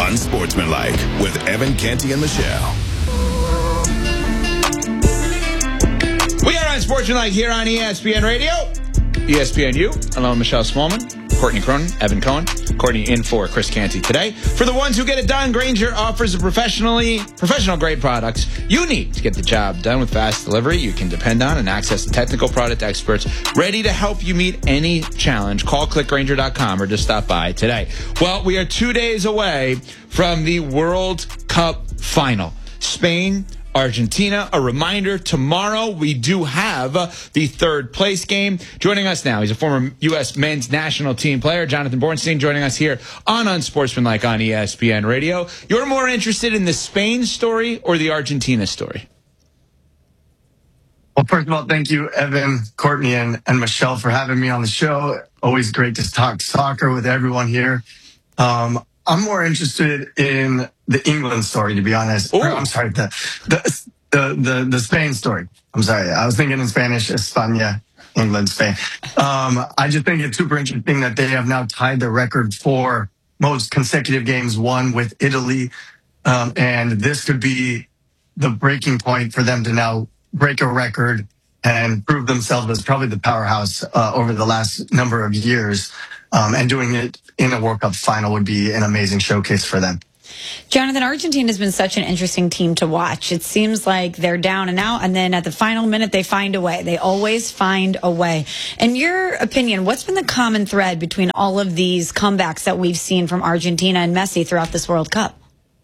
Unsportsmanlike with Evan Canty and Michelle. We are Unsportsmanlike here on ESPN Radio, ESPNU. Hello, Michelle Smallman, Courtney Cronin, Evan Cohen. Courtney in for Chris Canty today. For the ones who get it done, Grainger offers the professional-grade products you need to get the job done with fast delivery you can depend on and access to technical product experts ready to help you meet any challenge. Call clickgrainger.com or just stop by today. Well, we are 2 days away from the World Cup final. Spain, Argentina. A reminder, tomorrow we do have the third place game. Joining us now, he's a former U.S. men's national team player, Jonathan Bornstein, joining us here on Unsportsmanlike on ESPN Radio. You're more interested in the Spain story or the Argentina story? Well, first of all, thank you, Evan, Courtney, and Michelle for having me on the show. Always great to talk soccer with everyone here. I'm more interested in the England story, to be honest. I'm sorry, the Spain story. I'm sorry. I was thinking in Spanish, España, England, Spain. I just think it's super interesting that they have now tied the record for most consecutive games won with Italy. And this could be the breaking point for them to now break a record and prove themselves as probably the powerhouse over the last number of years. And doing it in a World Cup final would be an amazing showcase for them. Jonathan, Argentina has been such an interesting team to watch. It seems like they're down and out, and then at the final minute, they find a way. They always find a way. In your opinion, what's been the common thread between all of these comebacks that we've seen from Argentina and Messi throughout this World Cup?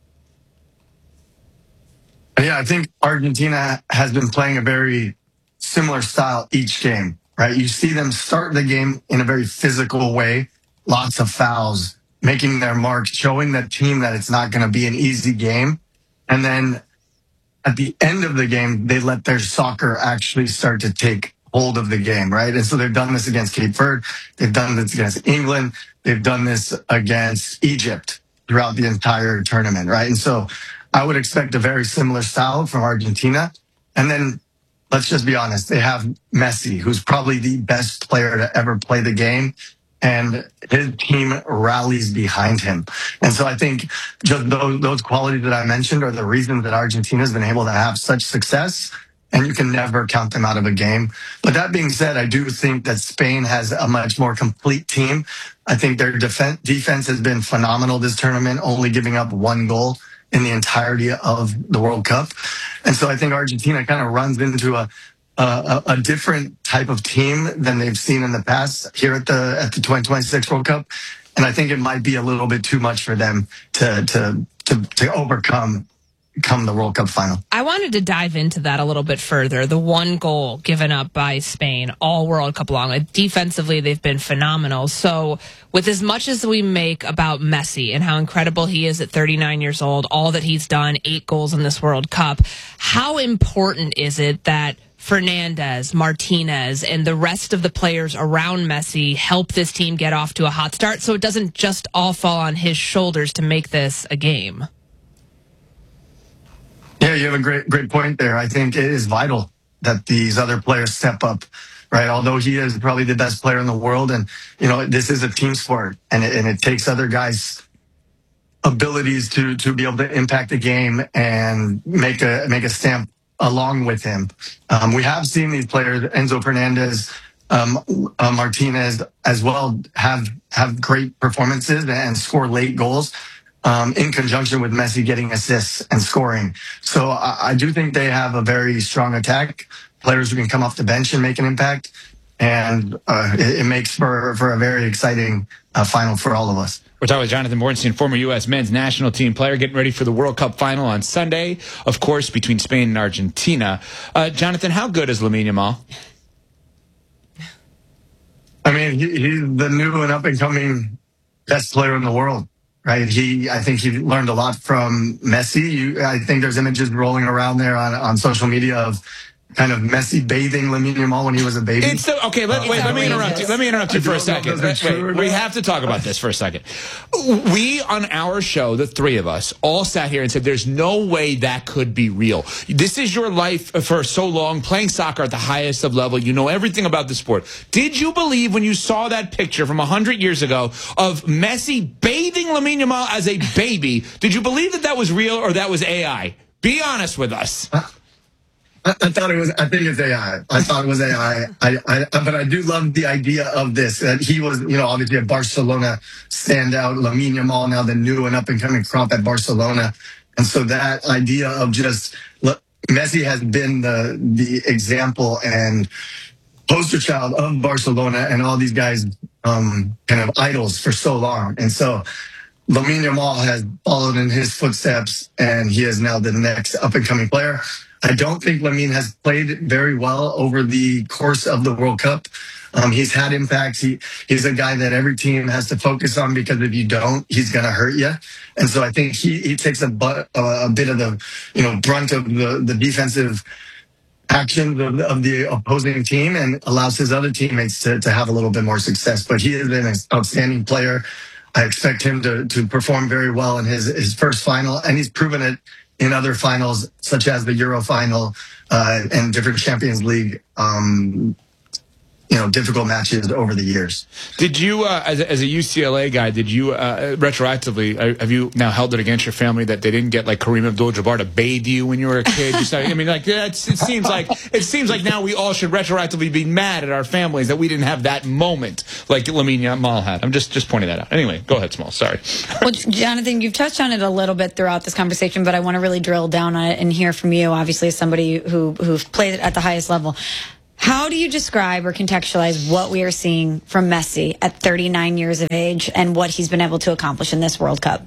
Yeah, I think Argentina has been playing a very similar style each game, right? You see them start the game in a very physical way, lots of fouls, making their mark, showing the team that it's not going to be an easy game. And then at the end of the game, they let their soccer actually start to take hold of the game, right? And so they've done this against Cape Verde. They've done this against England. They've done this against Egypt throughout the entire tournament, right? And so I would expect a very similar style from Argentina. And then let's just be honest, they have Messi, who's probably the best player to ever play the game. And his team rallies behind him. And so I think just those qualities that I mentioned are the reasons that Argentina has been able to have such success, and you can never count them out of a game. But that being said, I do think that Spain has a much more complete team. I think their defense has been phenomenal this tournament, only giving up one goal in the entirety of the World Cup. And so I think Argentina kind of runs into a different type of team than they've seen in the past here at the 2026 World Cup. And I think it might be a little bit too much for them to overcome the World Cup final. I wanted to dive into that a little bit further. The one goal given up by Spain all World Cup long. Defensively, they've been phenomenal. So with as much as we make about Messi and how incredible he is at 39 years old, all that he's done, 8 goals in this World Cup, how important is it that Fernandez, Martinez, and the rest of the players around Messi help this team get off to a hot start so it doesn't just all fall on his shoulders to make this a game? Yeah, you have a great point there. I think it is vital that these other players step up, right? Although he is probably the best player in the world, and this is a team sport, and it takes other guys' abilities to be able to impact the game and make a stamp along with him. We have seen these players, Enzo Fernandez, Martinez as well, have great performances and score late goals in conjunction with Messi getting assists and scoring. So I do think they have a very strong attack, players who can come off the bench and make an impact. And it makes for a very exciting final for all of us. We're talking with Jonathan Bornstein, former U.S. men's national team player, getting ready for the World Cup final on Sunday, of course, between Spain and Argentina. Jonathan, how good is Lamine Yamal? I mean, he's the new and up-and-coming best player in the world, right? I think he learned a lot from Messi. I think there's images rolling around there on social media of kind of messy bathing Lamine Yamal when he was a baby. Okay, let me interrupt you. Let me interrupt you for a second. Wait, we have to talk about this for a second. We, on our show, the three of us, all sat here and said, there's no way that could be real. This is your life for so long, playing soccer at the highest of level. You know everything about the sport. Did you believe when you saw that picture from 100 years ago of Messi bathing Lamine Yamal as a baby? Did you believe that that was real or that was AI? Be honest with us. I thought it was. I think it's AI. I thought it was AI. But I do love the idea of this. That he was, obviously a Barcelona standout. Lamine Yamal, now the new and up and coming crop at Barcelona, and so that idea of just Messi has been the example and poster child of Barcelona and all these guys, kind of idols for so long, and so Lamine Yamal has followed in his footsteps, and he is now the next up and coming player. I don't think Lamine has played very well over the course of the World Cup. He's had impacts. He's a guy that every team has to focus on because if you don't, he's going to hurt you. And so I think he takes a bit of the brunt of the defensive actions of the opposing team and allows his other teammates to have a little bit more success. But he has been an outstanding player. I expect him to perform very well in his first final, and he's proven it in other finals, such as the Euro final and different Champions League, difficult matches over the years. Did you, as a UCLA guy, did you retroactively, have you now held it against your family that they didn't get like Kareem Abdul-Jabbar to bathe you when you were a kid? It seems like now we all should retroactively be mad at our families that we didn't have that moment like Lamine Yamal had. I'm just pointing that out. Anyway, go ahead, Small. Sorry. Well, Jonathan, you've touched on it a little bit throughout this conversation, but I want to really drill down on it and hear from you, obviously, as somebody who's played it at the highest level. How do you describe or contextualize what we are seeing from Messi at 39 years of age and what he's been able to accomplish in this World Cup?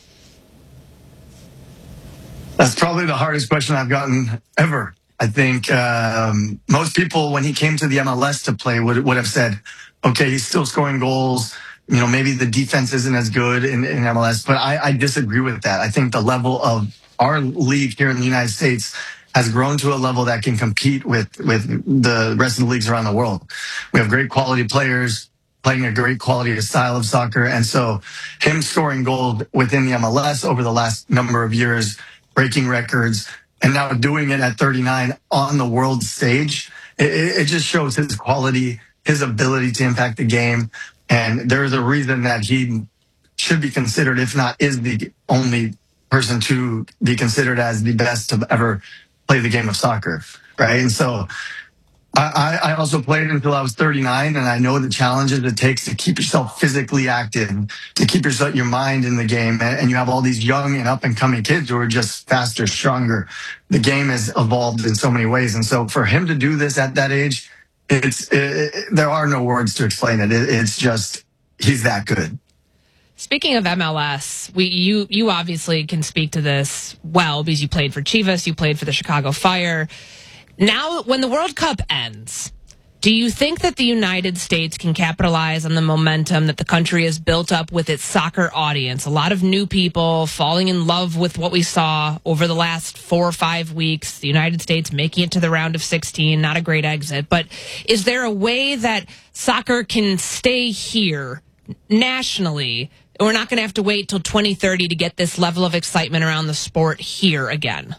That's probably the hardest question I've gotten ever. I think most people, when he came to the MLS to play, would have said, okay, he's still scoring goals. Maybe the defense isn't as good in MLS, but I disagree with that. I think the level of our league here in the United States has grown to a level that can compete with the rest of the leagues around the world. We have great quality players playing a great quality style of soccer. And so him scoring gold within the MLS over the last number of years, breaking records, and now doing it at 39 on the world stage, it just shows his quality, his ability to impact the game. And there's a reason that he should be considered, if not is the only person to be considered as the best to ever play the game of soccer, right? And so I also played until I was 39, and I know the challenges it takes to keep yourself physically active, to keep your mind in the game. And you have all these young and up-and-coming kids who are just faster, stronger. The game has evolved in so many ways. And so for him to do this at that age, there are no words to explain it. It's just, he's that good. Speaking of MLS, you obviously can speak to this well because you played for Chivas, you played for the Chicago Fire. Now, when the World Cup ends, do you think that the United States can capitalize on the momentum that the country has built up with its soccer audience? A lot of new people falling in love with what we saw over the last 4 or 5 weeks. The United States making it to the round of 16, not a great exit. But is there a way that soccer can stay here nationally? We're not going to have to wait till 2030 to get this level of excitement around the sport here again.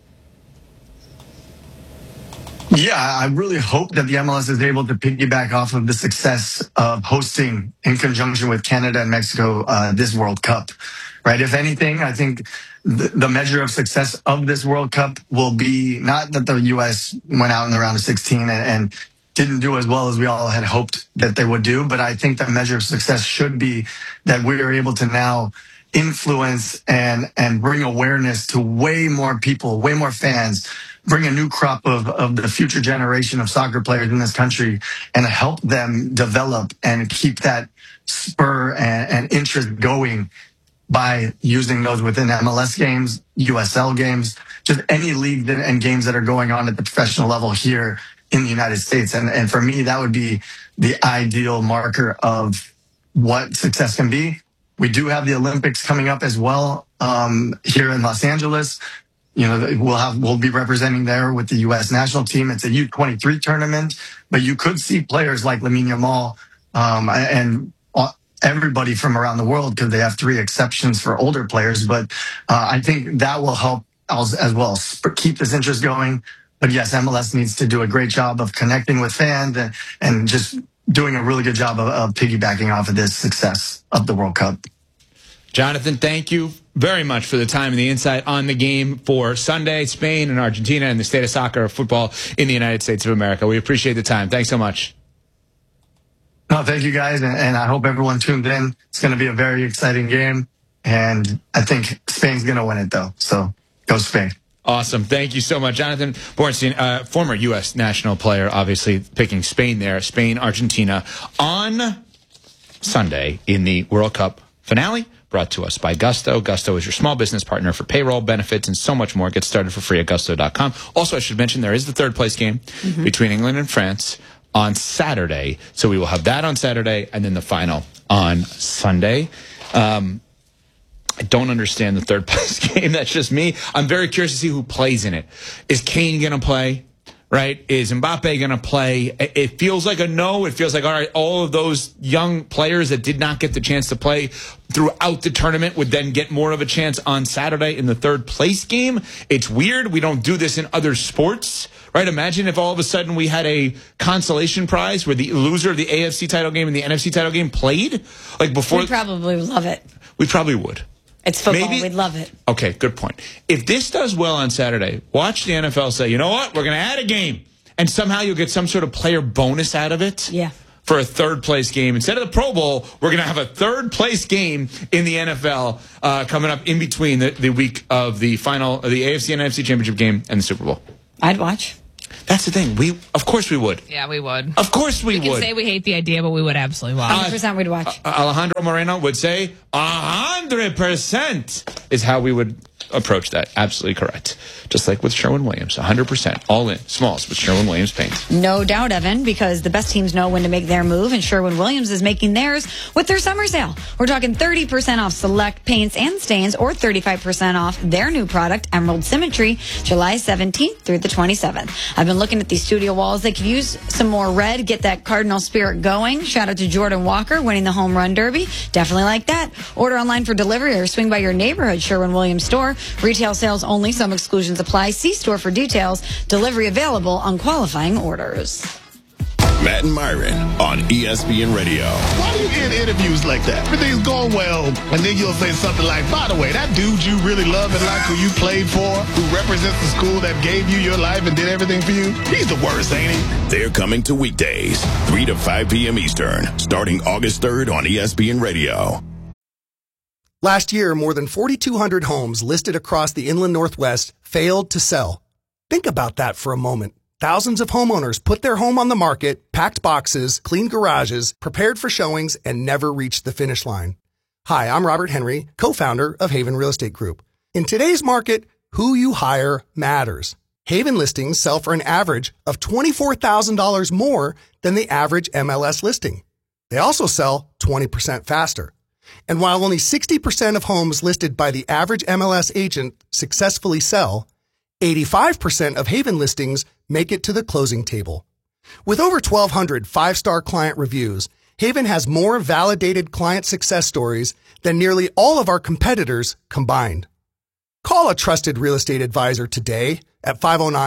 Yeah, I really hope that the MLS is able to piggyback off of the success of hosting in conjunction with Canada and Mexico this World Cup, right? If anything, I think the measure of success of this World Cup will be not that the U.S. went out in the round of 16 and didn't do as well as we all had hoped that they would do. But I think the measure of success should be that we are able to now influence and bring awareness to way more people, way more fans, bring a new crop of the future generation of soccer players in this country and help them develop and keep that spur and interest going by using those within MLS games, USL games, just any league and games that are going on at the professional level here in the United States. And for me, that would be the ideal marker of what success can be. We do have the Olympics coming up as well here in Los Angeles. we'll be representing there with the U.S. national team. It's a U23 tournament, but you could see players like Lamine Yamal and everybody from around the world, because they have 3 exceptions for older players. But I think that will help as well keep this interest going. But yes, MLS needs to do a great job of connecting with fans and just doing a really good job of piggybacking off of this success of the World Cup. Jonathan, thank you very much for the time and the insight on the game for Sunday, Spain and Argentina, and the state of soccer or football in the United States of America. We appreciate the time. Thanks so much. No, thank you guys, and I hope everyone tuned in. It's going to be a very exciting game, and I think Spain's going to win it, though. So go Spain. Awesome. Thank you so much. Jonathan Bornstein, former U.S. national player, obviously picking Spain there. Spain, Argentina on Sunday in the World Cup finale. Brought to us by Gusto. Gusto is your small business partner for payroll, benefits, and so much more. Get started for free at gusto.com. Also, I should mention there is the third place game between England and France on Saturday. So we will have that on Saturday and then the final on Sunday. I don't understand the third place game. That's just me. I'm very curious to see who plays in it. Is Kane going to play? Right? Is Mbappe going to play? It feels like a no. It feels like, all right, all of those young players that did not get the chance to play throughout the tournament would then get more of a chance on Saturday in the third place game. It's weird. We don't do this in other sports, right? Imagine if all of a sudden we had a consolation prize where the loser of the AFC title game and the NFC title game played. Like before. We'd probably love it. We probably would. It's football. We'd love it. Okay, good point. If this does well on Saturday, watch the NFL say, you know what? We're going to add a game. And somehow you'll get some sort of player bonus out of it. Yeah. For a third place game. Instead of the Pro Bowl, we're going to have a third place game in the NFL coming up in between the week of the final, of the AFC and NFC championship game and the Super Bowl. I'd watch. That's the thing. Of course we would. Yeah, we would. Of course we would. We can say we hate the idea, but we would absolutely watch. 100% we'd watch. Alejandro Moreno would say 100% is how we would approach that. Absolutely correct. Just like with Sherwin-Williams, 100% all in smalls with Sherwin-Williams paint. No doubt, Evan, because the best teams know when to make their move, and Sherwin-Williams is making theirs with their summer sale. We're talking 30% off select paints and stains, or 35% off their new product, Emerald Symmetry, July 17th through the 27th. I've been looking at these studio walls. They could use some more red, get that Cardinal spirit going. Shout out to Jordan Walker winning the home run derby. Definitely like that. Order online for delivery or swing by your neighborhood Sherwin-Williams store. Retail sales only. Some exclusions apply. See store for details. Delivery available on qualifying orders. Matt and Myron on ESPN Radio. Why do you get interviews like that? Everything's going well, and then you'll say something like, by the way, that dude you really love and like, who you played for, who represents the school that gave you your life and did everything for you, he's the worst, ain't he? They're coming to weekdays, 3 to 5 p.m. Eastern, starting August 3rd on ESPN Radio. Last year, more than 4,200 homes listed across the inland Northwest failed to sell. Think about that for a moment. Thousands of homeowners put their home on the market, packed boxes, cleaned garages, prepared for showings, and never reached the finish line. Hi, I'm Robert Henry, co-founder of Haven Real Estate Group. In today's market, who you hire matters. Haven listings sell for an average of $24,000 more than the average MLS listing. They also sell 20% faster. And while only 60% of homes listed by the average MLS agent successfully sell, 85% of Haven listings make it to the closing table. With over 1,200 five-star client reviews, Haven has more validated client success stories than nearly all of our competitors combined. Call a trusted real estate advisor today at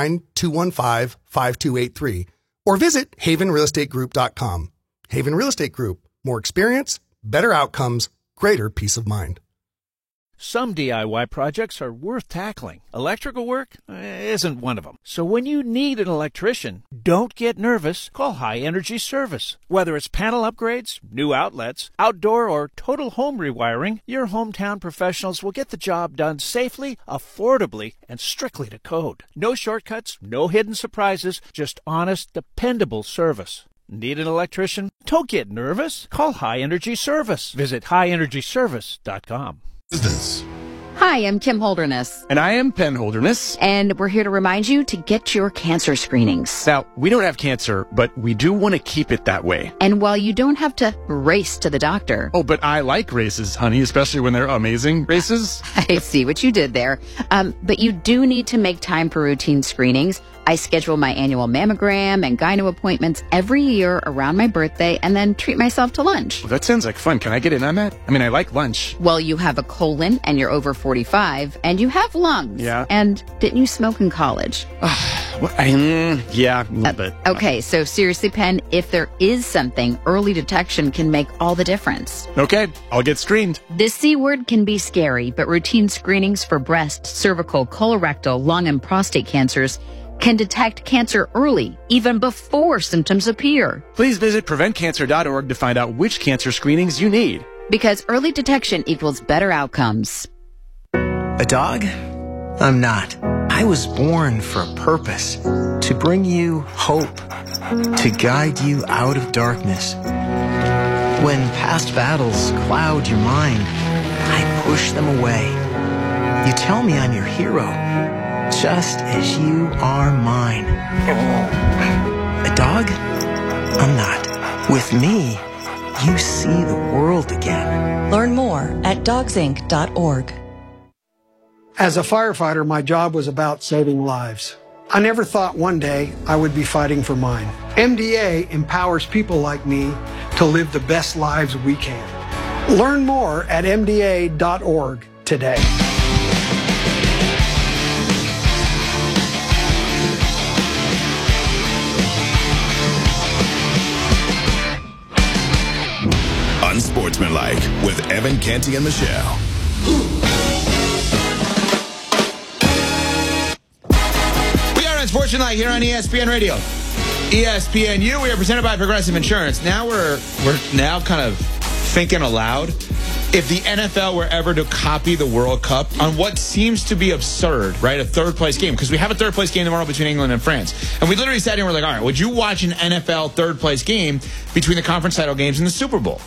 509-215-5283 or visit havenrealestategroup.com. Haven Real Estate Group. More experience, better outcomes, greater peace of mind. Some DIY projects are worth tackling. Electrical work isn't one of them. So when you need an electrician, don't get nervous. Call High Energy Service. Whether it's panel upgrades, new outlets, outdoor or total home rewiring, your hometown professionals will get the job done safely, affordably, and strictly to code. No shortcuts, no hidden surprises, just honest, dependable service. Need an electrician? Don't get nervous. Call High Energy Service. Visit highenergyservice.com. Business. Hi, I'm Kim Holderness. And I am Penn Holderness. And we're here to remind you to get your cancer screenings. Now, we don't have cancer, but we do want to keep it that way. And while you don't have to race to the doctor. Oh, but I like races, honey, especially when they're amazing races. I see what you did there. But you do need to make time for routine screenings. I schedule my annual mammogram and gyno appointments every year around my birthday and then treat myself to lunch. Well, that sounds like fun. Can I get in on that? I mean, I like lunch. Well, you have a colon and you're over 45 and you have lungs. Yeah. And didn't you smoke in college? Yeah, a little bit. Okay, so seriously, Penn, if there is something, early detection can make all the difference. Okay, I'll get screened. This C word can be scary, but routine screenings for breast, cervical, colorectal, lung, and prostate cancers can detect cancer early, even before symptoms appear. Please visit preventcancer.org to find out which cancer screenings you need. Because early detection equals better outcomes. A dog? I'm not. I was born for a purpose. To bring you hope. To guide you out of darkness. When past battles cloud your mind, I push them away. You tell me I'm your hero, just as you are mine. A dog? I'm not. With me, you see the world again. Learn more at dogsinc.org. As a firefighter, my job was about saving lives. I never thought one day I would be fighting for mine. MDA empowers people like me to live the best lives we can. Learn more at MDA.org today. Unsportsmanlike with Evan, Canty, and Michelle. We are Unsportsmanlike here on ESPN Radio. ESPNU, we are presented by Progressive Insurance. Now we're now kind of thinking aloud. If the NFL were ever to copy the World Cup on what seems to be absurd, right? A third-place game. Because we have a third-place game tomorrow between England and France. And we literally sat here and we're like, all right, would you watch an NFL third-place game between the conference title games and the Super Bowl?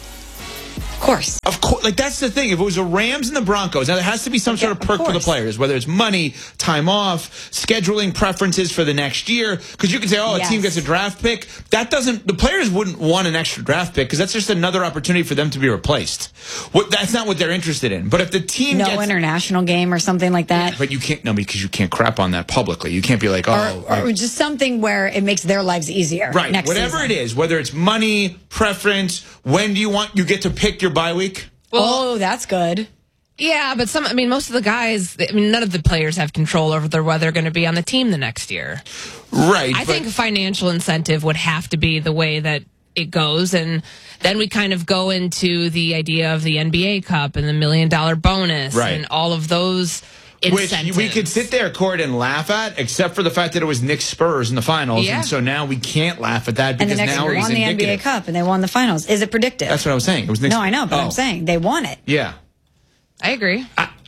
Of course. Like, that's the thing. If it was the Rams and the Broncos, now there has to be some sort of perk for the players, whether it's money, time off, scheduling preferences for the next year. Because you can say, a team gets a draft pick. That doesn't, the players wouldn't want an extra draft pick because that's just another opportunity for them to be replaced. That's not what they're interested in. But if the team no international game or something like that. Yeah, but you can't, no, because you can't crap on that publicly. You can't be like, or just something where it makes their lives easier. Right. Next Whatever season. it is, whether it's money, preference, when do you get to pick your bye week? Well, that's good. Yeah, but most of the guys, none of the players have control over whether they're going to be on the team the next year. Right. I think financial incentive would have to be the way that it goes. And then we kind of go into the idea of the NBA Cup and the $1 million bonus and all of those incentives. Which we could sit there, Court, and laugh at, except for the fact that it was Knicks Spurs in the finals. Yeah. And so now we can't laugh at that because and the next now year it's won the indicative. NBA Cup and they won the finals. Is it predictive? That's what I was saying. It was Knicks. No, I know, but I'm saying they won it. Yeah. I agree.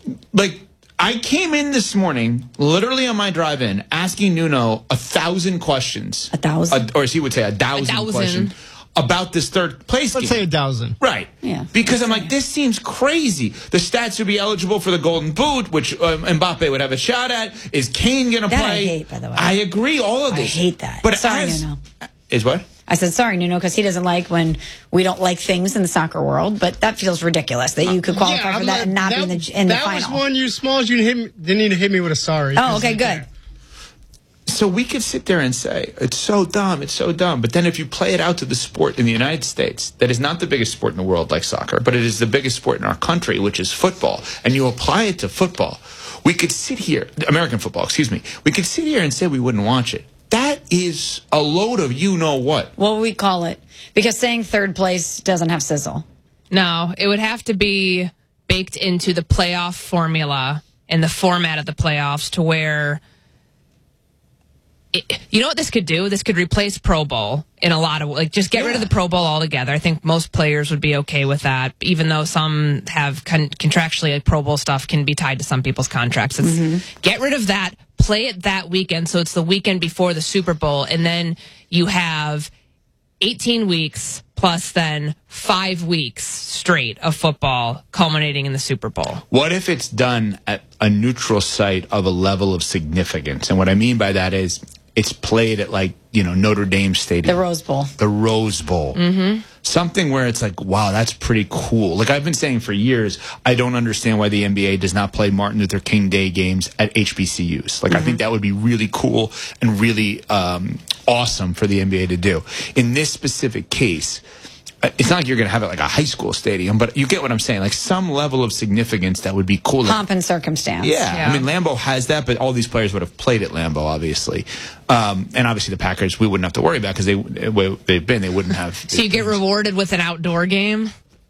I came in this morning, literally on my drive-in, asking Nuno 1,000 questions. 1,000? Or as he would say, 1,000 questions about this third place game. Let's say 1,000. Right. Yeah. Because I'm like, this seems crazy. The stats would be eligible for the Golden Boot, which Mbappe would have a shot at. Is Kane going to play? That I hate, by the way. I agree, all of this. I hate that. But sorry, Nuno. Is what? I said, sorry, Nuno, because he doesn't like when we don't like things in the soccer world, but that feels ridiculous that you could qualify for that and not be in the final. That was one you Smalls. You didn't need to hit me with a sorry. Oh, okay, good. So we could sit there and say, it's so dumb, it's so dumb. But then if you play it out to the sport in the United States, that is not the biggest sport in the world like soccer, but it is the biggest sport in our country, which is football, and you apply it to football, we could sit here, American football, excuse me, we could sit here and say we wouldn't watch it. That is a load of you-know-what. What would we call it? Because saying third place doesn't have sizzle. No, it would have to be baked into the playoff formula and the format of the playoffs to where... you know what this could do? This could replace Pro Bowl in a lot of just get rid of the Pro Bowl altogether. I think most players would be okay with that, even though some have contractually Pro Bowl stuff can be tied to some people's contracts. Get rid of that, play it that weekend, so it's the weekend before the Super Bowl, and then you have 18 weeks plus then 5 weeks straight of football culminating in the Super Bowl. What if it's done at a neutral site of a level of significance? And what I mean by that is it's played at Notre Dame Stadium. The Rose Bowl. The Rose Bowl. Mm-hmm. Something where it's like, wow, that's pretty cool. Like I've been saying for years, I don't understand why the NBA does not play Martin Luther King Day games at HBCUs. Like I think that would be really cool and really awesome for the NBA to do. In this specific case, it's not like you're going to have it like a high school stadium, but you get what I'm saying. Like some level of significance that would be cool. Pomp and circumstance. Yeah. I mean, Lambeau has that, but all these players would have played at Lambeau, obviously. And obviously the Packers, we wouldn't have to worry about because they wouldn't have. So you get rewarded with an outdoor game?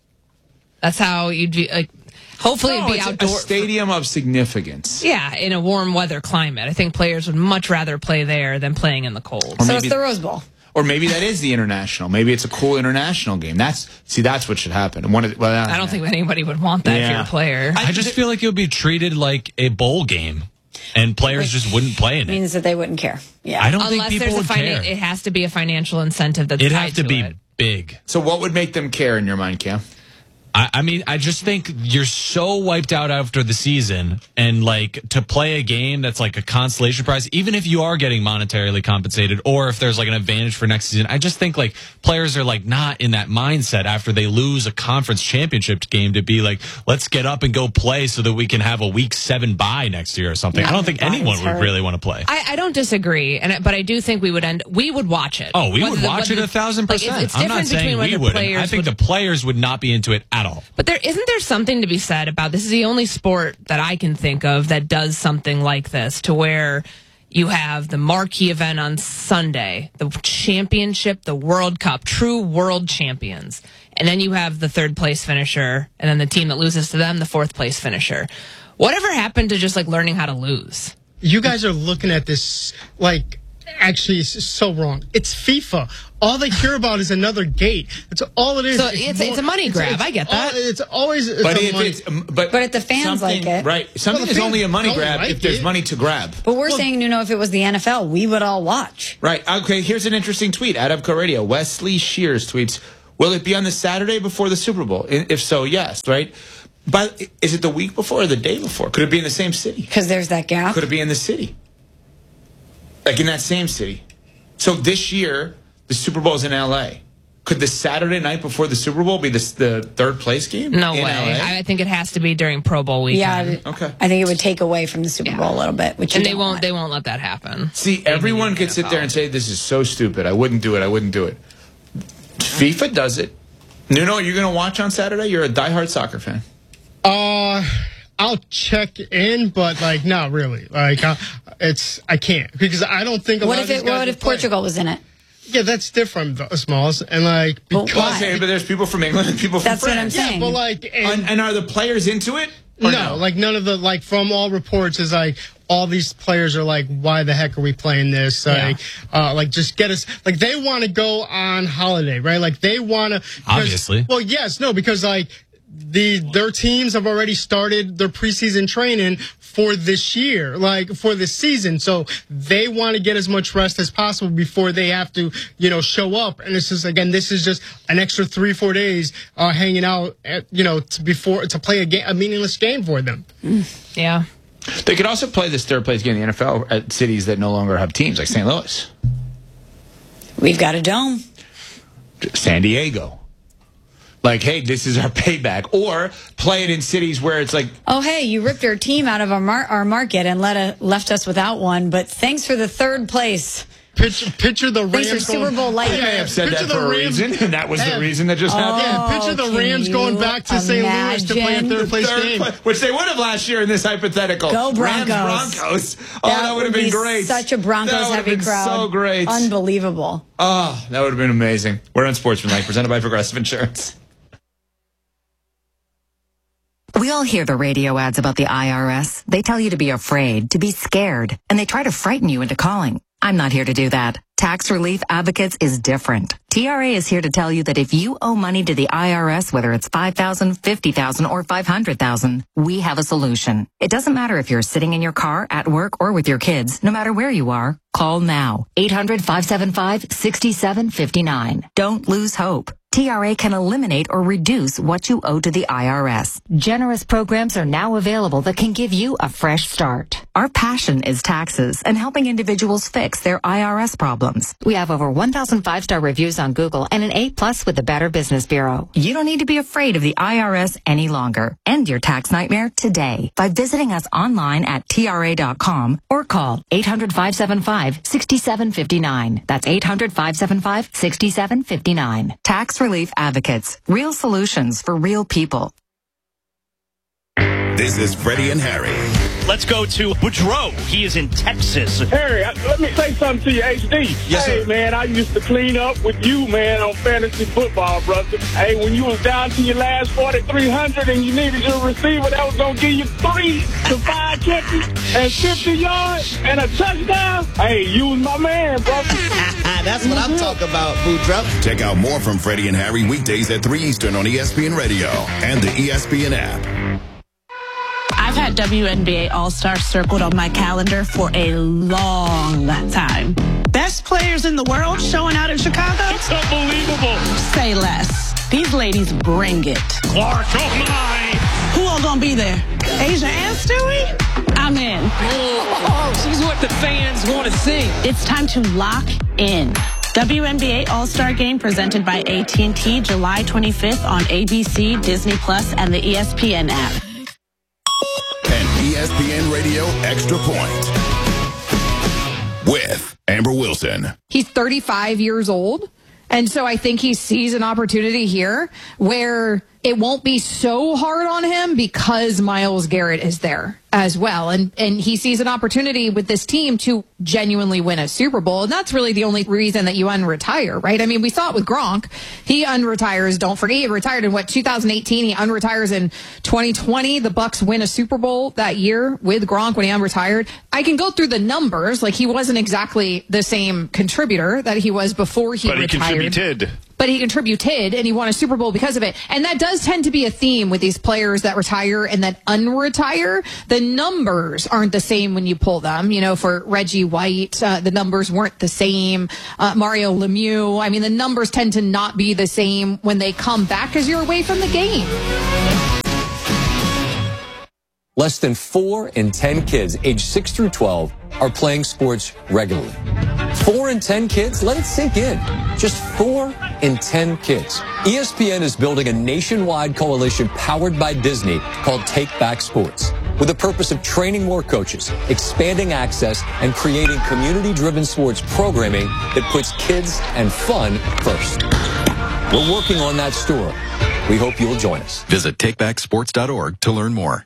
That's how you'd be like. Hopefully it'd be outdoor. A stadium of significance. Yeah, in a warm weather climate. I think players would much rather play there than playing in the cold. So it's the Rose Bowl. Or maybe that is the international. Maybe it's a cool international game. That's what should happen. I don't think anybody would want that if you're a player. I just feel like it would be treated like a bowl game, and players just wouldn't play in it. Means that they wouldn't care. Yeah, I don't think people would care. It has to be a financial incentive that's It'd tied have to be it. big. So what would make them care in your mind, Cam? I mean, I just think you're so wiped out after the season, and to play a game that's like a consolation prize, even if you are getting monetarily compensated, or if there's an advantage for next season, I just think players are not in that mindset after they lose a conference championship game to be let's get up and go play so that we can have a week 7 bye next year or something. I don't think anyone would really want to play. I don't disagree, but I do think we would watch it. Oh, we would watch it 1,000%. I'm not saying we would. I think the players would not be into it at all. But isn't there something to be said about this? Is the only sport that I can think of that does something like this, to where you have the marquee event on Sunday, the championship, the World Cup, true world champions, and then you have the 3rd place finisher, and then the team that loses to them, the 4th place finisher. Whatever happened to just learning how to lose? You guys are looking at this actually it's so wrong. It's FIFA. All they care about is another gate. That's all it is. So it's a money grab. I get that. It's always. But if the fans like it, right? Something is only a money grab if there's money to grab. But we're saying, if it was the NFL, we would all watch. Right. Okay. Here's an interesting tweet. At Abco Radio, Wesley Shears tweets: will it be on the Saturday before the Super Bowl? If so, yes. Right. But is it the week before or the day before? Could it be in the same city? Because there's that gap. Could it be in the city? In that same city. So this year, the Super Bowl is in L.A. Could the Saturday night before the Super Bowl be the 3rd place game? No way. LA? I think it has to be during Pro Bowl weekend. Yeah. Okay. I think it would take away from the Super Bowl a little bit, they won't let that happen. See, everyone could sit there and say, this is so stupid. I wouldn't do it. FIFA does it. Nuno, are you going to watch on Saturday? You're a diehard soccer fan. I'll check in, but not really. I can't, because I don't think What if Portugal was in it? Yeah, that's different, Smalls, and because but there's people from England and people from France. That's what I'm saying. Yeah, but and are the players into it? No, none of the from all reports is all these players are why the heck are we playing this? Just get us. They want to go on holiday, right? They want to. Obviously. Well, yes, no, because their teams have already started their preseason training for this year, for this season. So they want to get as much rest as possible before they have to, show up. And it's just, again, this is just an extra 3-4 days hanging out, to play a meaningless game for them. Yeah. They could also play this 3rd place game in the NFL at cities that no longer have teams, like St. Louis. We've got a dome. San Diego. Hey, this is our payback. Or play it in cities where it's oh, hey, you ripped our team out of our market and left us without one, but thanks for the 3rd place. Picture the Rams. Thanks for Super Bowl light. I may have said that for a reason, and that was the reason that just happened. Yeah, picture the Rams going back to St. Louis to play a 3rd place game. Which they would have last year in this hypothetical. Go Broncos. Rams-Broncos. Oh, that would have been great. Such a Broncos-heavy crowd. So great. Unbelievable. Oh, that would have been amazing. We're on Sportsmanlike, presented by Progressive Insurance. We all hear the radio ads about the IRS. They tell you to be afraid, to be scared, and they try to frighten you into calling. I'm not here to do that. Tax Relief Advocates is different. TRA is here to tell you that if you owe money to the IRS, whether it's $5,000, $50,000, or $500,000, we have a solution. It doesn't matter if you're sitting in your car, at work, or with your kids. No matter where you are, Call now. 800-575-6759. Don't lose hope. TRA can eliminate or reduce what you owe to the IRS. Generous programs are now available that can give you a fresh start. Our passion is taxes and helping individuals fix their IRS problems. We have over 1,000 5-star reviews on Google and an A+ with the Better Business Bureau. You don't need to be afraid of the IRS any longer. End your tax nightmare today by visiting us online at TRA.com or call 800-575-6759. That's 800-575-6759. Tax Relief Advocates. Real solutions for real people. This is Freddie and Harry. Let's go to Boudreaux. He is in Texas. Harry, let me say something to you, HD. Yes, hey, sir. man, I used to clean up with you, man, on fantasy football, brother. Hey, when you was down to your last 4,300 and you needed your receiver that was going to give you 3 to 5 catches and 50 yards and a touchdown, hey, you was my man, brother. That's what I'm talking about, Boudreaux. Check out more from Freddie and Harry weekdays at 3 Eastern on ESPN Radio and the ESPN app. I've had WNBA All-Star circled on my calendar for a long time. Best players in the world showing out in Chicago? It's unbelievable. Say less. These ladies bring it. Clark, oh my! Who all gonna be there? Asia and Stewie? I'm in. Oh, she's what the fans want to see. It's time to lock in. WNBA All-Star Game presented by AT&T July 25th on ABC, Disney Plus, and the ESPN app. And ESPN Radio Extra Point with Amber Wilson. He's 35 years old. And so I think he sees an opportunity here where it won't be so hard on him because Myles Garrett is there as well. And he sees an opportunity with this team to genuinely win a Super Bowl. And that's really the only reason that you unretire, right? I mean, we saw it with Gronk. He unretires. Don't forget, he retired in 2018. He unretires in 2020. The Bucs win a Super Bowl that year with Gronk when he unretired. I can go through the numbers. Like, he wasn't exactly the same contributor that he was before he retired. But he contributed. But he contributed, and he won a Super Bowl because of it. And that does tend to be a theme with these players that retire and that unretire. The numbers aren't the same when you pull them. You know, for Reggie White, the numbers weren't the same. Mario Lemieux, I mean, the numbers tend to not be the same when they come back because you're away from the game. Less than 4 in 10 kids aged 6 through 12 are playing sports regularly. 4 in 10 kids? Let it sink in. Just 4 in 10 kids. ESPN is building a nationwide coalition powered by Disney called Take Back Sports, with the purpose of training more coaches, expanding access, and creating community-driven sports programming that puts kids and fun first. We're working on that story. We hope you'll join us. Visit takebacksports.org to learn more.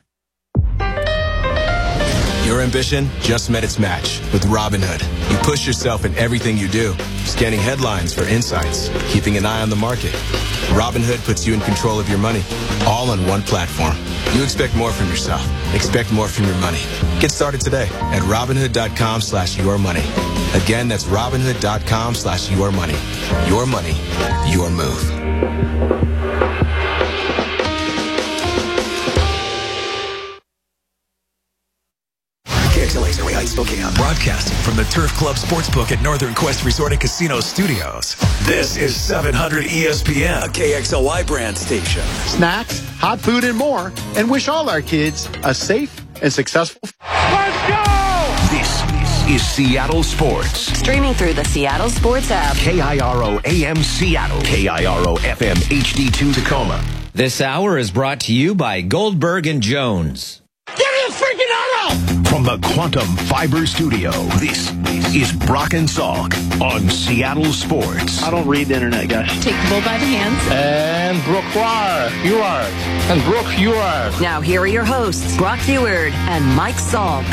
Your ambition just met its match with Robinhood. You push yourself in everything you do, scanning headlines for insights, keeping an eye on the market. Robinhood puts you in control of your money, all on one platform. You expect more from yourself. Expect more from your money. Get started today at Robinhood.com/yourmoney. Again, that's Robinhood.com/yourmoney. Your money, your move. KXLA's Area Heights, Spokane. Broadcasting from the Turf Club Sportsbook at Northern Quest Resort and Casino Studios. This is 700 ESPN, a KXLY brand station. Snacks, hot food, and more. And wish all our kids a safe and successful. Let's go! This is Seattle Sports. Streaming through the Seattle Sports app. KIRO AM Seattle. KIRO FM HD2 Tacoma. This hour is brought to you by Goldberg and Jones. Give me a freaking auto! From the Quantum Fiber Studio, this is Brock and Salk on Seattle Sports. I don't read the internet, guys. Take the bull by the hands. And Brooke Huard. And Brooke Huard. Now here are your hosts, Brock Huard and Mike Salk.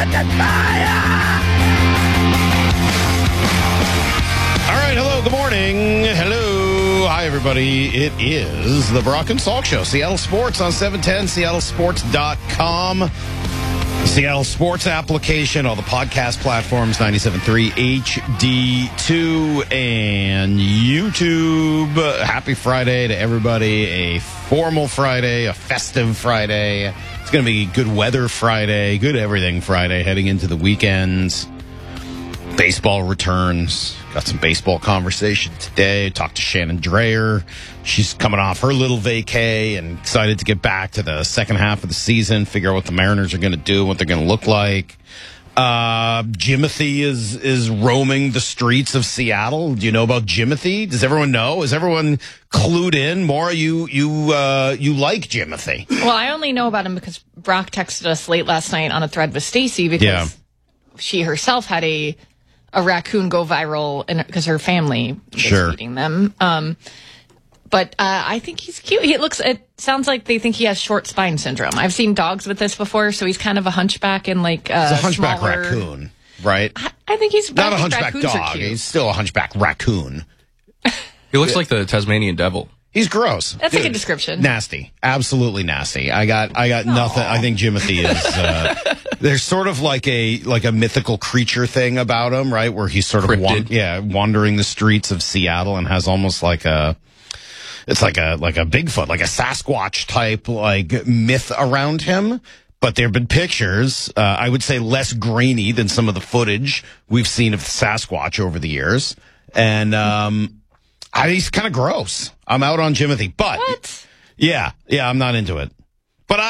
All right, hello, good morning. Hello. Hi, everybody. It is the Brock and Salk Show. Seattle Sports on 710, seattlesports.com. Seattle Sports application, all the podcast platforms, 97.3 HD2 and YouTube. Happy Friday to everybody. A formal Friday, a festive Friday. It's going to be good weather Friday, good everything Friday, heading into the weekends. Baseball returns. Got some baseball conversation today. Talked to Shannon Dreyer. She's coming off her little vacay and excited to get back to the second half of the season, figure out what the Mariners are going to do, what they're going to look like. Jimothy is roaming the streets of Seattle. Do you know about Jimothy? Does everyone know? Is everyone clued in? Maura, you like Jimothy? Well, I only know about him because Brock texted us late last night on a thread with Stacy because she herself had a raccoon go viral because her family was feeding them. But I think he's cute. It sounds like they think he has short spine syndrome. I've seen dogs with this before, so he's kind of a hunchback and like he's a hunchback raccoon, right? I think he's not a hunchback dog. He's still a hunchback raccoon. He looks like the Tasmanian devil. He's gross. That's a good description. Nasty, absolutely nasty. I got nothing. I think Jimothy is. There's sort of like a mythical creature thing about him, right? Where he's sort of wandering the streets of Seattle and has almost like a. It's like a Bigfoot, like a Sasquatch type like myth around him. But there have been pictures, I would say less grainy than some of the footage we've seen of Sasquatch over the years. And he's kind of gross. I'm out on Jimothy. But what? Yeah, I'm not into it. But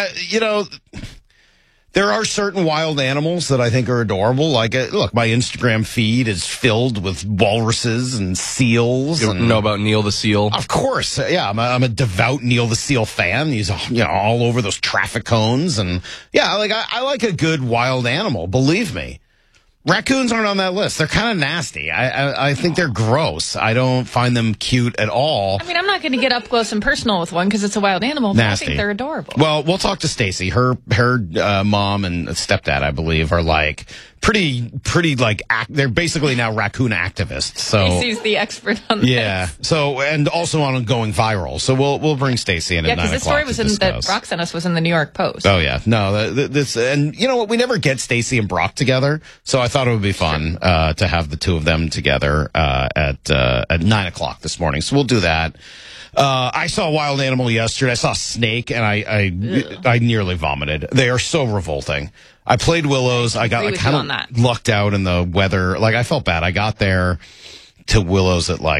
there are certain wild animals that I think are adorable. Like, look, my Instagram feed is filled with walruses and seals. You know about Neil the Seal? Of course. Yeah, I'm a devout Neil the Seal fan. He's all over those traffic cones. And yeah, I like a good wild animal, believe me. Raccoons aren't on that list. They're kind of nasty. I think they're gross. I don't find them cute at all. I mean, I'm not going to get up close and personal with one because it's a wild animal, but nasty. I think they're adorable. Well, we'll talk to Stacy. Her mom and stepdad, I believe, are like pretty like they're basically now raccoon activists. So Stacy's the expert on this. Yeah. So and also on going viral. So we'll bring Stacy in at 9 o'clock. Yeah, because the story was that Brock sent us was in the New York Post. Oh yeah, no, this and you know what? We never get Stacy and Brock together, so I thought it would be fun to have the two of them together at 9 o'clock this morning. So we'll do that. I saw a wild animal yesterday. I saw a snake, and I nearly vomited. They are so revolting. I played Willows. I got kind of lucked out in the weather. Like, I felt bad. I got there to Willows at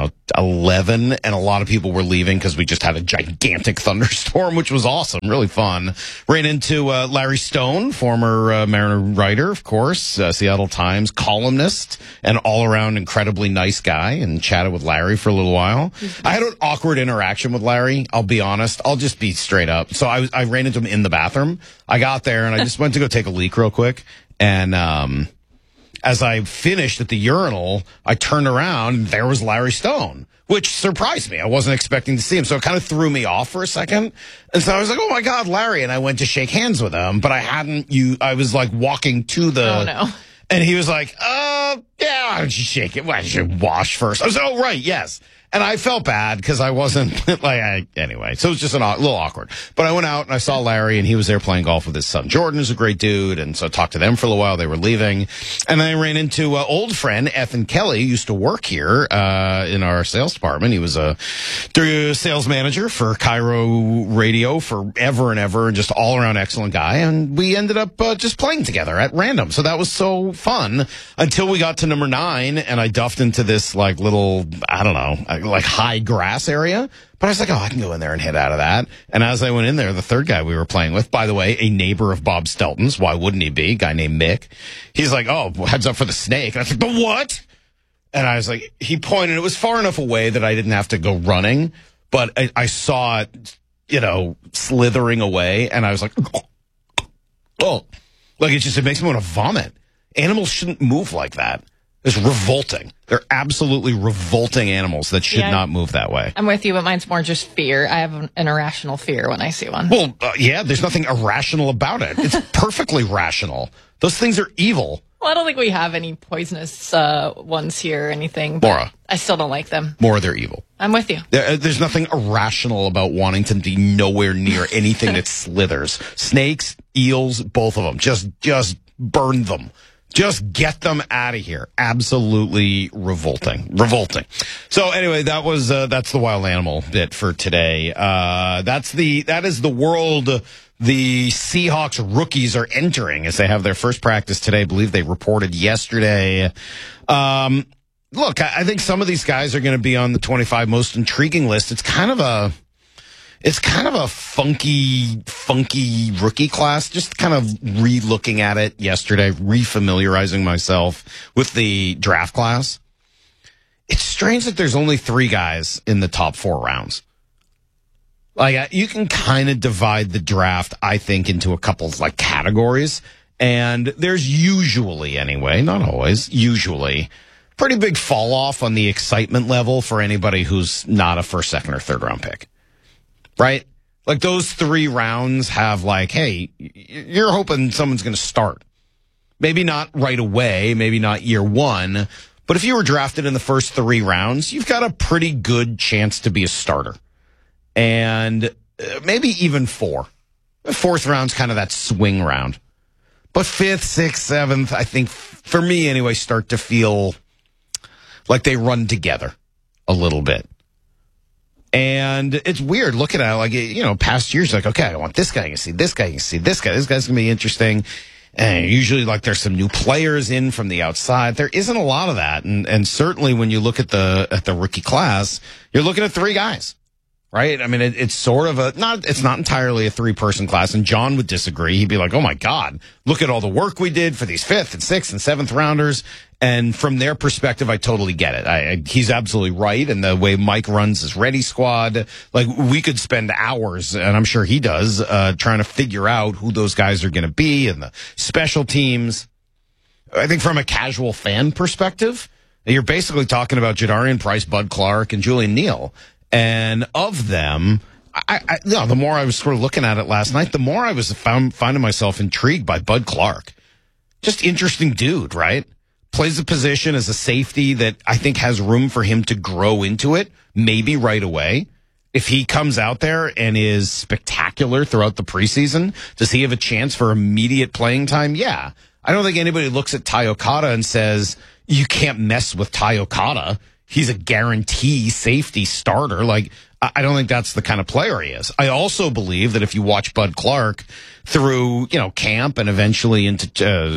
11, and a lot of people were leaving because we just had a gigantic thunderstorm, which was awesome, really fun. Ran into Larry Stone, former Mariner writer, of course, Seattle Times columnist, and all-around incredibly nice guy, and chatted with Larry for a little while. I had an awkward interaction with Larry, I'll be honest. I'll just be straight up. So I ran into him in the bathroom. I got there, and I just went to go take a leak real quick, and as I finished at the urinal, I turned around and there was Larry Stone, which surprised me. I wasn't expecting to see him. So it kind of threw me off for a second. And so I was like, oh my God, Larry. And I went to shake hands with him, but I was like walking to the, oh no. And he was like, yeah, why don't you shake it? Why don't you wash first? I was like, oh, right. Yes. And I felt bad because I wasn't anyway. So it was just a little awkward. But I went out and I saw Larry, and he was there playing golf with his son. Jordan is a great dude. And so I talked to them for a little while. They were leaving. And then I ran into old friend Ethan Kelly, who used to work here in our sales department. He was a sales manager for Cairo Radio forever and ever, and just all around excellent guy. And we ended up just playing together at random. So that was so fun until we got to number 9, and I duffed into this little, I don't know, high grass area. But I was like, oh, I can go in there and hit out of that. And as I went in there, the third guy we were playing with, by the way, a neighbor of Bob Stelton's, why wouldn't he be? A guy named Mick. He's like, oh, heads up for the snake. And I was like, the what? And I was like, he pointed. It was far enough away that I didn't have to go running, but I saw it, slithering away. And I was like, oh, it makes me want to vomit. Animals shouldn't move like that. It's revolting. They're absolutely revolting animals that should not move that way. I'm with you, but mine's more just fear. I have an irrational fear when I see one. Well, there's nothing irrational about it. It's perfectly rational. Those things are evil. Well, I don't think we have any poisonous ones here or anything. But Maura. I still don't like them. Maura, they're evil. I'm with you. There's nothing irrational about wanting to be nowhere near anything that slithers. Snakes, eels, both of them. Just burn them. Just get them out of here. Absolutely revolting. So anyway, that's the wild animal bit for today. That is the world the Seahawks rookies are entering as they have their first practice today. I believe they reported yesterday. Look, I think some of these guys are going to be on the 25 most intriguing list. It's kind of a funky rookie class. Just kind of re-looking at it yesterday, refamiliarizing myself with the draft class. It's strange that there's only 3 guys in the top 4 rounds. Like, you can kind of divide the draft, I think, into a couple of like categories. And there's usually, anyway, not always, usually pretty big fall off on the excitement level for anybody who's not a first, second, or third round pick. Right? Like, those 3 rounds have like, hey, you're hoping someone's going to start. Maybe not right away, maybe not year 1, but if you were drafted in the first 3 rounds, you've got a pretty good chance to be a starter. And maybe even 4. The 4th round's kind of that swing round. But 5th, 6th, 7th, I think, for me anyway, start to feel like they run together a little bit. And it's weird looking at it, like, you know, past years, like, okay, I want this guy, you can see this guy, you can see this guy, this guy's going to be interesting. And usually, like, there's some new players in from the outside. There isn't a lot of that. And certainly when you look at the rookie class, you're looking at 3 guys. Right? I mean, it's sort of it's not entirely a 3-person class. And John would disagree. He'd be like, oh my God, look at all the work we did for these 5th and 6th and 7th rounders. And from their perspective, I totally get it. He's absolutely right. And the way Mike runs his Ready Squad, like, we could spend hours, and I'm sure he does, trying to figure out who those guys are going to be and the special teams. I think from a casual fan perspective, you're basically talking about Jadarian Price, Bud Clark, and Julian Neal. And of them, the more I was sort of looking at it last night, the more I was finding myself intrigued by Bud Clark. Just interesting dude, right? Plays a position as a safety that I think has room for him to grow into it, maybe right away. If he comes out there and is spectacular throughout the preseason, does he have a chance for immediate playing time? Yeah. I don't think anybody looks at Ty Okada and says, you can't mess with Ty Okada. He's a guarantee safety starter. Like, I don't think that's the kind of player he is. I also believe that if you watch Bud Clark through, you know, camp and eventually into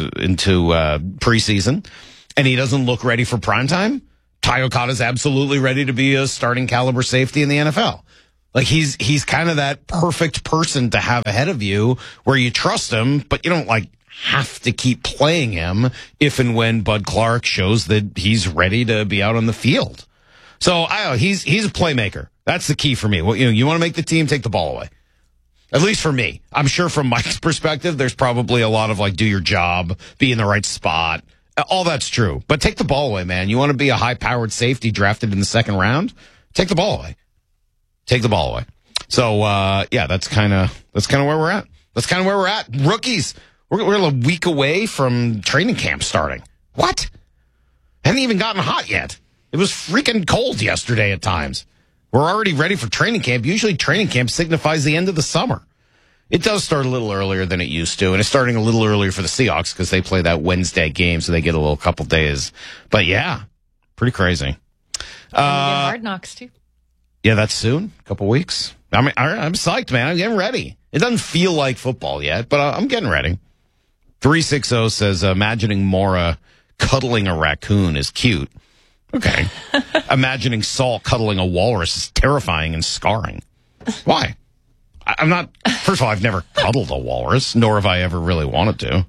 preseason, and he doesn't look ready for primetime, Ty Okada's absolutely ready to be a starting caliber safety in the NFL. Like, he's kind of that perfect person to have ahead of you where you trust him, but you don't like have to keep playing him if and when Bud Clark shows that he's ready to be out on the field. So he's a playmaker. That's the key for me. Well, you want to make the team, take the ball away. At least for me. I'm sure from Mike's perspective, there's probably a lot of like, do your job, be in the right spot. All that's true. But take the ball away, man. You want to be a high-powered safety drafted in the 2nd round? Take the ball away. Take the ball away. So, that's kind of where we're at. That's kind of where we're at. Rookies. We're a week away from training camp starting. What? Hadn't even gotten hot yet. It was freaking cold yesterday at times. We're already ready for training camp. Usually training camp signifies the end of the summer. It does start a little earlier than it used to, and it's starting a little earlier for the Seahawks because they play that Wednesday game, so they get a little couple days. But yeah, pretty crazy. Hard Knocks too. Yeah, that's soon. A couple weeks. I mean, I'm psyched, man. I'm getting ready. It doesn't feel like football yet, but I'm getting ready. 360 says, imagining Mora cuddling a raccoon is cute. Okay. Imagining Saul cuddling a walrus is terrifying and scarring. Why? I'm not, first of all, I've never cuddled a walrus, nor have I ever really wanted to.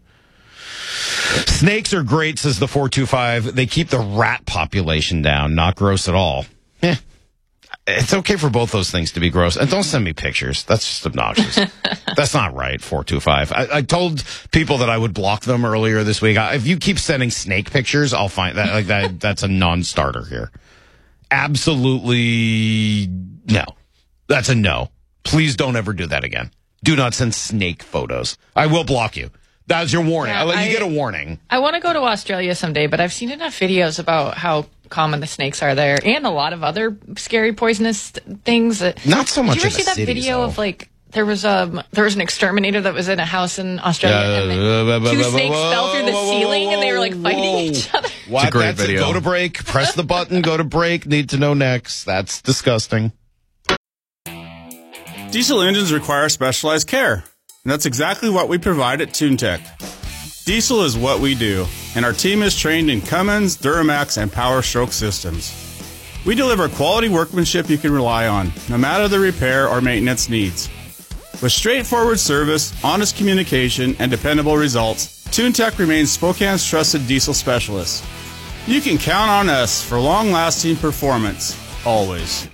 Snakes are great, says the 425. They keep the rat population down. Not gross at all. It's okay for both those things to be gross. And don't send me pictures. That's just obnoxious. That's not right, 425. I told people that I would block them earlier this week. If you keep sending snake pictures, I'll find that. Like that's a non-starter here. Absolutely no. That's a no. Please don't ever do that again. Do not send snake photos. I will block you. That's your warning. Yeah, I'll let you get a warning. I want to go to Australia someday, but I've seen enough videos about how common the snakes are there and a lot of other scary poisonous things. Not so much. Did you ever see that video of like there was an exterminator that was in a house in Australia and two snakes fell through the ceiling and they were like fighting each other? What? It's a great video. Go to break. Press the button. Go to break. Need to know next. That's disgusting. Diesel engines require specialized care. and that's exactly what we provide at TuneTech. Diesel is what we do, and our team is trained in Cummins, Duramax, and Power Stroke systems. We deliver quality workmanship you can rely on, no matter the repair or maintenance needs. With straightforward service, honest communication, and dependable results, TuneTech remains Spokane's trusted diesel specialist. You can count on us for long-lasting performance, always.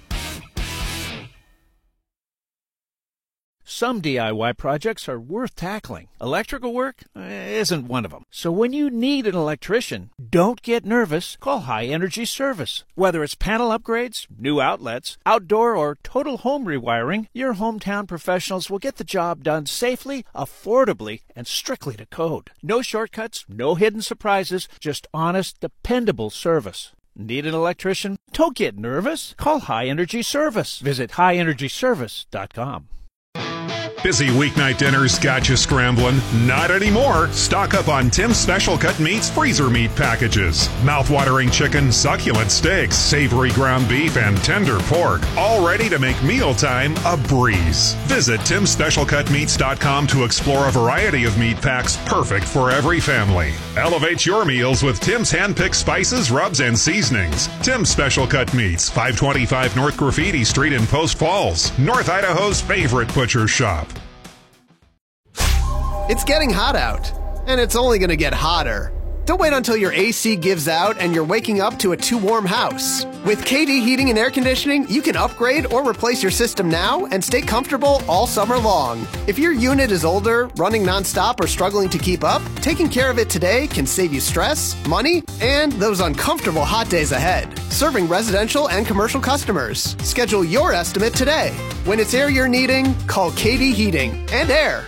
Some DIY projects are worth tackling. Electrical work isn't one of them. So when you need an electrician, don't get nervous. Call High Energy Service. Whether it's panel upgrades, new outlets, outdoor or total home rewiring, your hometown professionals will get the job done safely, affordably, and strictly to code. No shortcuts, no hidden surprises, just honest, dependable service. Need an electrician? Don't get nervous. Call High Energy Service. Visit highenergyservice.com. Busy weeknight dinners got you scrambling? Not anymore. Stock up on Tim's Special Cut Meats freezer meat packages. Mouth-watering chicken, succulent steaks, savory ground beef, and tender pork. All ready to make mealtime a breeze. Visit Tim'sSpecialCutMeats.com to explore a variety of meat packs perfect for every family. Elevate your meals with Tim's hand-picked spices, rubs, and seasonings. Tim's Special Cut Meats, 525 North Graffiti Street in Post Falls, North Idaho's favorite butcher shop. It's getting hot out, and it's only going to get hotter. Don't wait until your AC gives out and you're waking up to a too warm house. With KD Heating and Air Conditioning, you can upgrade or replace your system now and stay comfortable all summer long. If your unit is older, running nonstop, or struggling to keep up, taking care of it today can save you stress, money, and those uncomfortable hot days ahead. Serving residential and commercial customers. Schedule your estimate today. When it's air you're needing, call KD Heating and Air.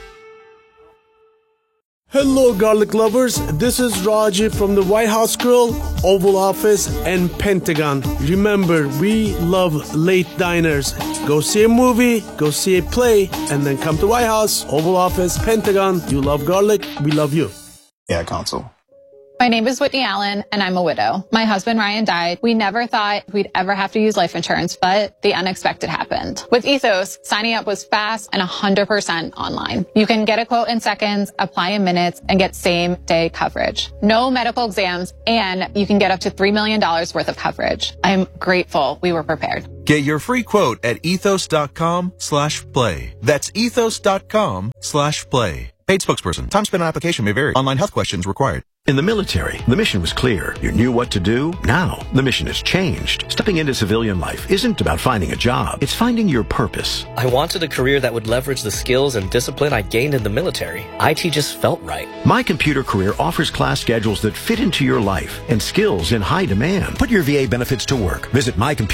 Hello, garlic lovers. This is Raji from the White House Grill, Oval Office, and Pentagon. Remember, we love late diners. Go see a movie, go see a play, and then come to White House, Oval Office, Pentagon. You love garlic, we love you. Yeah, console. My name is Whitney Allen, and I'm a widow. My husband, Ryan, died. We never thought we'd ever have to use life insurance, but the unexpected happened. With Ethos, signing up was fast and 100% online. You can get a quote in seconds, apply in minutes, and get same-day coverage. No medical exams, and you can get up to $3 million worth of coverage. I'm grateful we were prepared. Get your free quote at ethos.com/play. That's ethos.com/play. Paid spokesperson. Time spent on application may vary. Online health questions required. In the military, the mission was clear. You knew what to do. Now, the mission has changed. Stepping into civilian life isn't about finding a job. It's finding your purpose. I wanted a career that would leverage the skills and discipline I gained in the military. IT just felt right. My Computer Career offers class schedules that fit into your life and skills in high demand. Put your VA benefits to work. Visit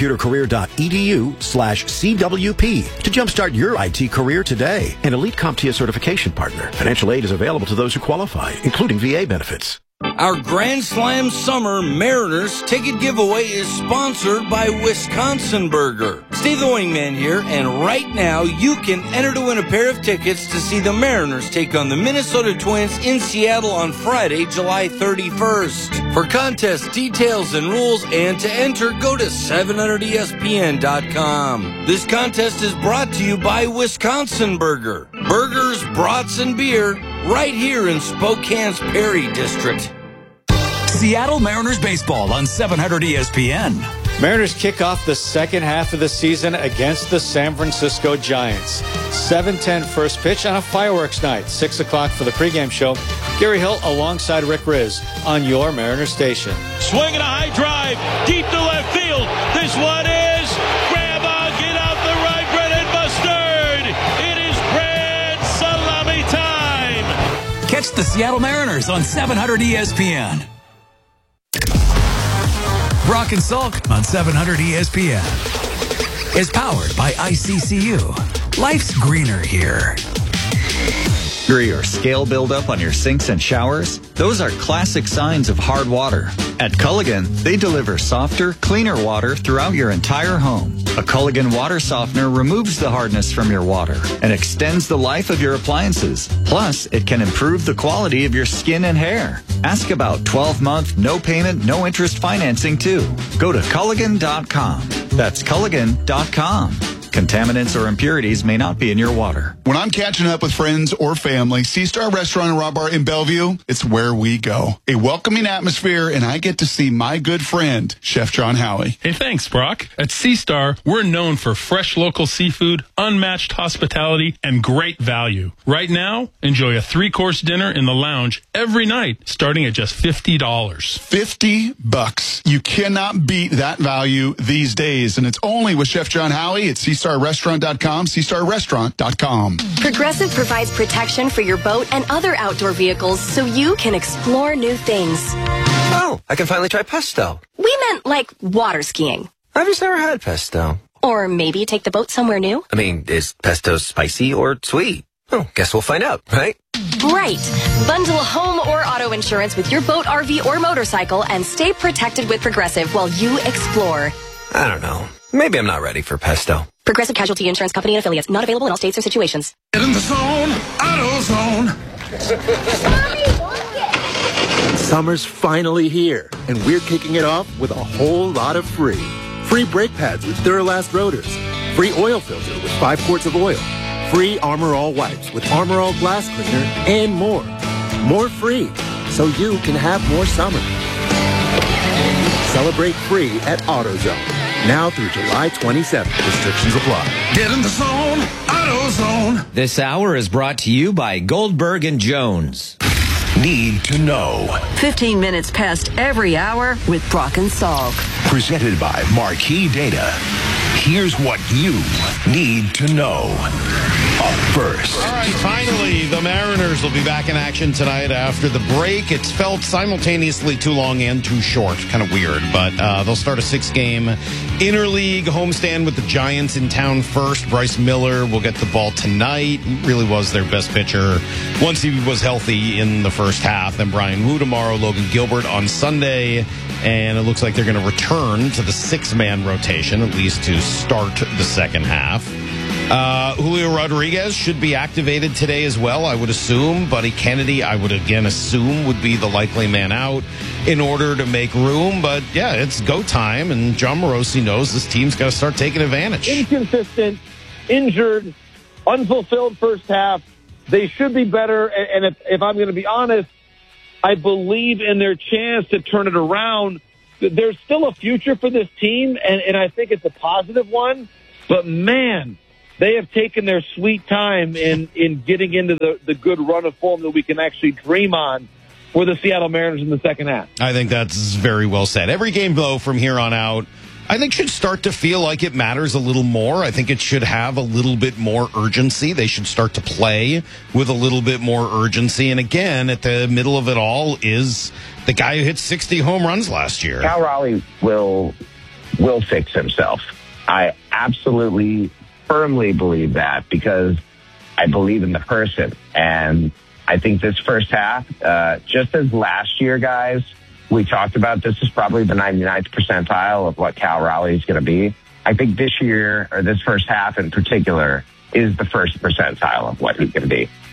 mycomputercareer.edu/CWP to jumpstart your IT career today. An elite CompTIA certification partner. Financial aid is available to those who qualify, including VA benefits. Our Grand Slam Summer Mariners ticket giveaway is sponsored by Wisconsin Burger. Steve the Wingman here, and right now you can enter to win a pair of tickets to see the Mariners take on the Minnesota Twins in Seattle on Friday, July 31st. For contest details and rules and to enter, go to 700ESPN.com. This contest is brought to you by Wisconsin Burger. Burgers, brats, and beer right here in Spokane's Perry District. Seattle Mariners baseball on 700 ESPN. Mariners kick off the second half of the season against the San Francisco Giants. 7:10 first pitch on a fireworks night. 6 o'clock for the pregame show. Gary Hill alongside Rick Riz on your Mariners station. Swinging a high drive deep to left field. This one is grandma, get out the right, Brennan Mustard. It is grand salami time. Catch the Seattle Mariners on 700 ESPN. Brock and Salk on 700 ESPN is powered by ICCU. Life's greener here. Or scale buildup on your sinks and showers? Those are classic signs of hard water. At Culligan, they deliver softer, cleaner water throughout your entire home. A Culligan water softener removes the hardness from your water and extends the life of your appliances. Plus, it can improve the quality of your skin and hair. Ask about 12-month, no payment, no interest financing too. Go to Culligan.com. That's Culligan.com. Contaminants or impurities may not be in your water. When I'm catching up with friends or family, Sea Star Restaurant and Raw Bar in Bellevue, it's where we go. A welcoming atmosphere, and I get to see my good friend, Chef John Howie. Hey, thanks, Brock. At Sea Star, we're known for fresh local seafood, unmatched hospitality, and great value. Right now, enjoy a 3-course dinner in the lounge every night, starting at just $50. $50. You cannot beat that value these days, and it's only with Chef John Howie at SeaStarRestaurant.com, SeaStarRestaurant.com. Progressive provides protection for your boat and other outdoor vehicles so you can explore new things. Oh, I can finally try pesto. We meant like water skiing. I've just never had pesto. Or maybe take the boat somewhere new. I mean, is pesto spicy or sweet? Oh, guess we'll find out, right? Right. Bundle home or auto insurance with your boat, RV, or motorcycle and stay protected with Progressive while you explore. I don't know. Maybe I'm not ready for pesto. Progressive Casualty Insurance Company and affiliates. Not available in all states or situations. Get in the zone, AutoZone. Summer's finally here, and we're kicking it off with a whole lot of free. Free brake pads with Duralast rotors. Free oil filter with 5 quarts of oil. Free Armor All wipes with Armor All glass cleaner, and more. More free, so you can have more summer. Celebrate free at AutoZone. Now through July 27th. Restrictions apply. Get in the zone, AutoZone. This hour is brought to you by Goldberg and Jones. Need to know. 15 minutes past every hour with Brock and Salk. Presented by Marquee Data. Here's what you need to know. Up first. All right, finally, the Mariners will be back in action tonight after the break. It's felt simultaneously too long and too short. Kind of weird, but they'll start a 6-game interleague homestand with the Giants in town first. Bryce Miller will get the ball tonight. He really was their best pitcher once he was healthy in the first half. Then Brian Wu tomorrow, Logan Gilbert on Sunday. And it looks like they're going to return to the 6-man rotation, at least to start the second half. Julio Rodriguez should be activated today as well, I would assume. Buddy Kennedy, I would again assume, would be the likely man out in order to make room. But, yeah, it's go time, and John Morosi knows this team's got to start taking advantage. Inconsistent, injured, unfulfilled first half. They should be better, and if I'm going to be honest, I believe in their chance to turn it around. There's still a future for this team, and I think it's a positive one. But, man, they have taken their sweet time in getting into the good run of form that we can actually dream on for the Seattle Mariners in the second half. I think that's very well said. Every game, though, from here on out, I think should start to feel like it matters a little more. I think it should have a little bit more urgency. They should start to play with a little bit more urgency. And again, at the middle of it all is the guy who hit 60 home runs last year. Cal Raleigh will fix himself. I absolutely firmly believe that because I believe in the person. And I think this first half, just as last year, guys, we talked about this is probably the 99th percentile of what Cal Raleigh is going to be. I think this year, or this first half in particular, is the first percentile of what he's going to be.